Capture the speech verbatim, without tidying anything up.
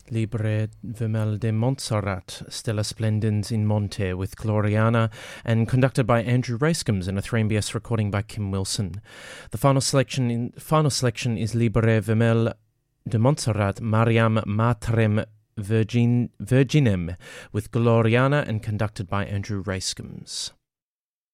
Libre Vermel de Montserrat, Stella Splendens in Monte with Gloriana, and conducted by Andrew Racecombs in a three M B S recording by Kim Wilson. The final selection in, final selection is Libre Vermel de Montserrat, Mariam Matrem Virgin, Virginem with Gloriana and conducted by Andrew Racecombs.